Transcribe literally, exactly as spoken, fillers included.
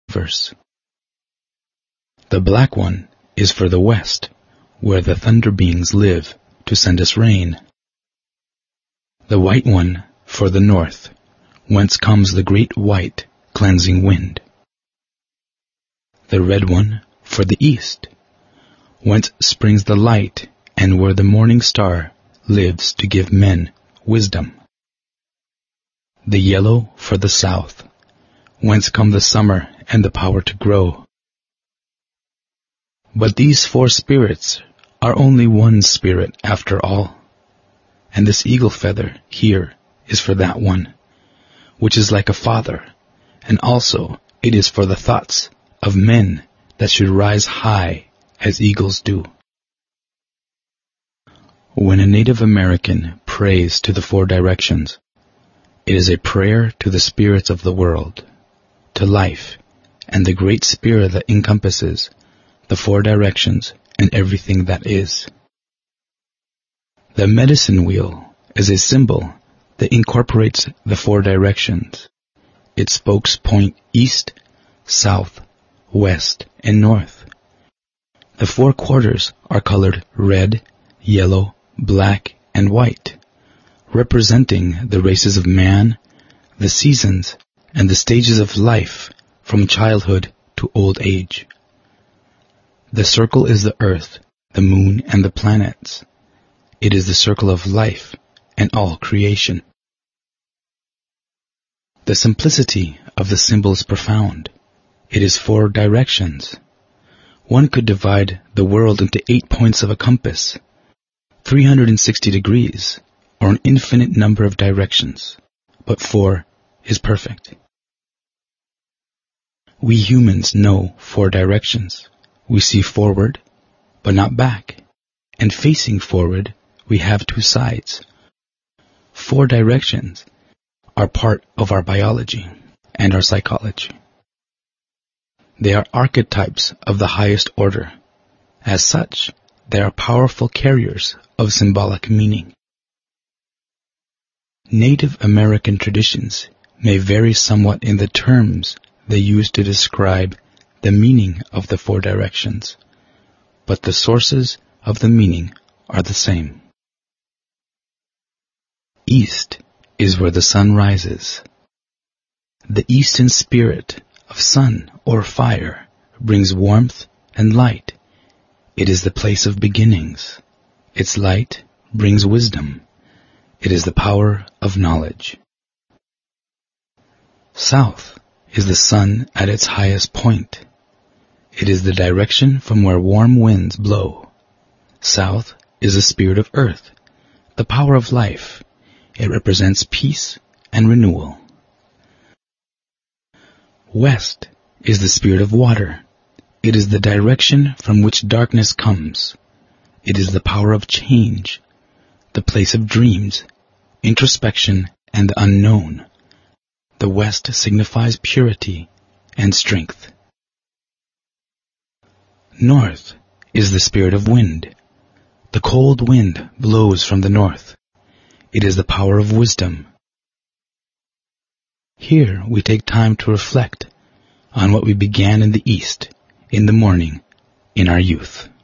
verse. The black one is for the west, where the thunder beings live to send us rain. The white one for the north, whence comes the great white cleansing wind. The red one for the east, whence springs the light, and where the morning star lives to give men wisdom. The yellow for the south, whence come the summer and the power to grow. But these four spirits are only one spirit after all, and this eagle feather here is for that one, which is like a father, and also it is for the thoughts of men that should rise high as eagles do. When a Native American prays to the four directions, it is a prayer to the spirits of the world, to life, and the great spirit that encompasses the four directions and everything that is. The medicine wheel is a symbol that incorporates the four directions. Its spokes point east, south, west, and north. The four quarters are colored red, yellow, black, and white, representing the races of man, the seasons, and the stages of life from childhood to old age. The circle is the earth, the moon, and the planets. It is the circle of life and all creation. The simplicity of the symbol is profound. It is four directions. One could divide the world into eight points of a compass, three hundred sixty degrees, or an infinite number of directions, but four is perfect. We humans know four directions. We see forward, but not back, and facing forward, we have two sides. Four directions are part of our biology and our psychology. They are archetypes of the highest order. As such, they are powerful carriers of symbolic meaning. Native American traditions may vary somewhat in the terms they use to describe the meaning of the four directions, but the sources of the meaning are the same. East is where the sun rises. The eastern spirit of sun or fire brings warmth and light. It is the place of beginnings. Its light brings wisdom. It is the power of knowledge. South is the sun at its highest point. It is the direction from where warm winds blow. South is the spirit of earth, the power of life. It represents peace and renewal. West is the spirit of water. It is the direction from which darkness comes. It is the power of change, the place of dreams, introspection, and the unknown. The West signifies purity and strength. North is the spirit of wind. The cold wind blows from the north. It is the power of wisdom. Here we take time to reflect on what we began in the East, in the morning, in our youth.